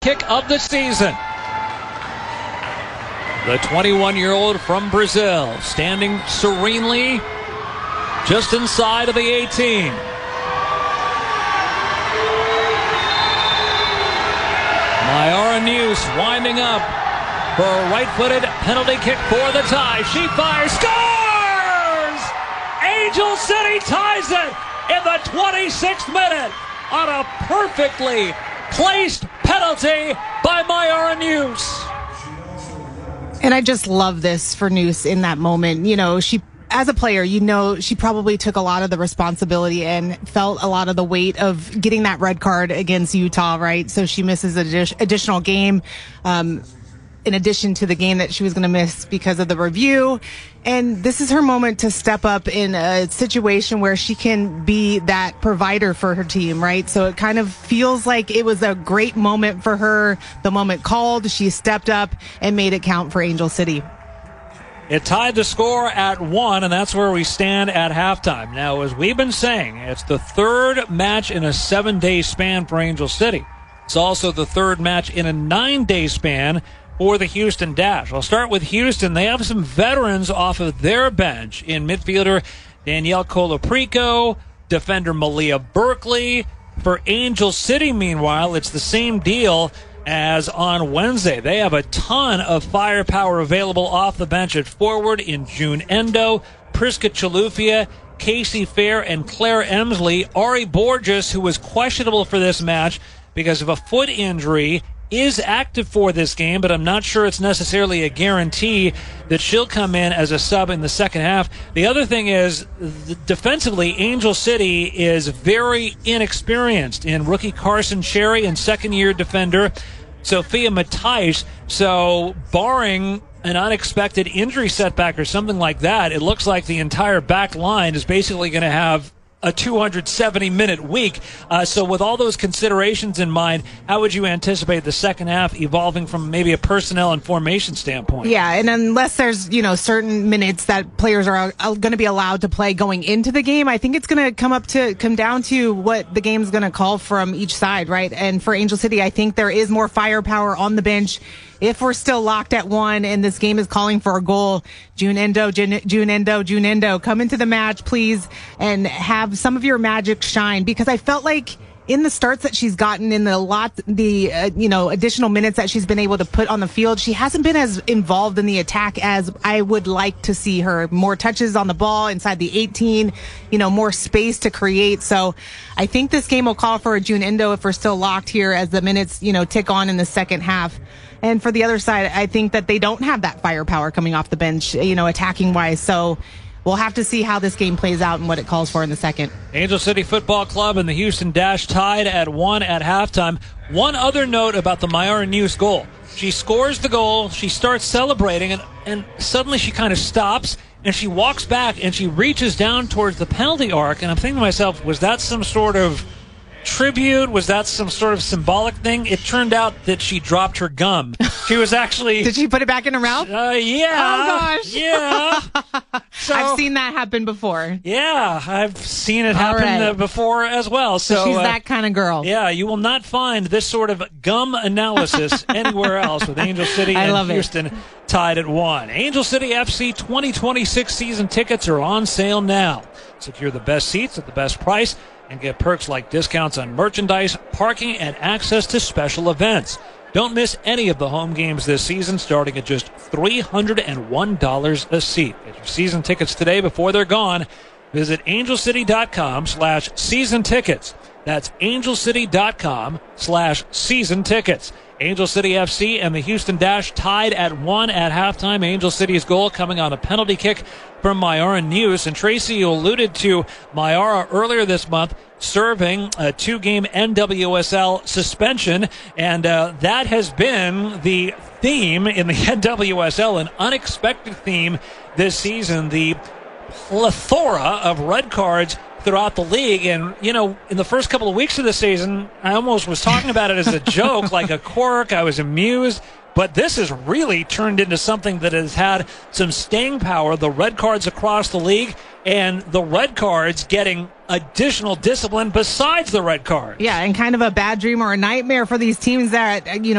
kick of the season. The 21-year-old from Brazil standing serenely just inside of the 18. Mayara News winding up for a right-footed penalty kick for the tie. She fires, scores! Angel City ties it in the 26th minute on a perfectly placed penalty by Mayara News. And I just love this for News in that moment. You know, she, as a player, you know, she probably took a lot of the responsibility and felt a lot of the weight of getting that red card against Utah, right? So she misses an additional game, in addition to the game that she was going to miss because of the review. And this is her moment to step up in a situation where she can be that provider for her team, right? So it kind of feels like it was a great moment for her. The moment called, she stepped up and made it count for Angel City. It tied the score at 1, and that's where we stand at halftime. Now, as we've been saying, it's the third match in a 7-day span for Angel City. It's also the third match in a 9-day span for the Houston Dash. I'll start with Houston. They have some veterans off of their bench in midfielder Danielle Colaprico, defender Malia Berkeley. For Angel City, meanwhile, it's the same deal as on Wednesday. They have a ton of firepower available off the bench at forward in June Endo, Priska Chalufia, Casey Fair, and Claire Emsley. Ari Borges, who was questionable for this match because of a foot injury, is active for this game, but I'm not sure it's necessarily a guarantee that she'll come in as a sub in the second half. The other thing is, defensively, Angel City is very inexperienced in rookie Carson Cherry and second-year defender Sophia Matthijs. So barring an unexpected injury setback or something like that, it looks like the entire back line is basically going to have a 270-minute week. So with all those considerations in mind, how would you anticipate the second half evolving from maybe a personnel and formation standpoint? Yeah, and unless there's, you know, certain minutes that players are going to be allowed to play going into the game, I think it's going to come down to what the game's going to call from each side, right? And for Angel City, I think there is more firepower on the bench. If we're still locked at 1 and this game is calling for a goal, June Endo, come into the match, please, and have some of your magic shine. Because I felt like in the starts that she's gotten, in the additional minutes that she's been able to put on the field, she hasn't been as involved in the attack as I would like to see her. More touches on the ball inside the 18, more space to create. So I think this game will call for a June Endo if we're still locked here as the minutes, tick on in the second half. And for the other side, I think that they don't have that firepower coming off the bench, attacking wise. So we'll have to see how this game plays out and what it calls for in the second. Angel City Football Club and the Houston Dash tied at 1 at halftime. One other note about the Mayara News goal. She scores the goal, she starts celebrating, and suddenly she kind of stops, and she walks back, and she reaches down towards the penalty arc. And I'm thinking to myself, was that some sort of tribute? Was that some sort of symbolic thing? It turned out that she dropped her gum. She was actually... Did she put it back in her mouth? Yeah. Oh, gosh. Yeah. So, I've seen that happen before. Yeah, I've seen it happen before as well. So she's that kind of girl. Yeah, you will not find this sort of gum analysis anywhere else with Angel City and Houston tied at 1. Angel City FC 2026 season tickets are on sale now. Secure the best seats at the best price and get perks like discounts on merchandise, parking, and access to special events. Don't miss any of the home games this season, starting at just $301 a seat. Get your season tickets today before they're gone. Visit angelcity.com/season tickets. That's angelcity.com/season tickets. Angel City FC and the Houston Dash tied at 1 at halftime. Angel City's goal coming on a penalty kick from Mayara News. And Tracy, you alluded to Mayara earlier this month serving a 2-game NWSL suspension. And that has been the theme in the NWSL, an unexpected theme this season. The plethora of red cards throughout the league. And, in the first couple of weeks of the season, I almost was talking about it as a joke, like a quirk. I was amused. But this has really turned into something that has had some staying power. The red cards across the league and the red cards getting additional discipline besides the red card. Yeah, and kind of a bad dream or a nightmare for these teams that,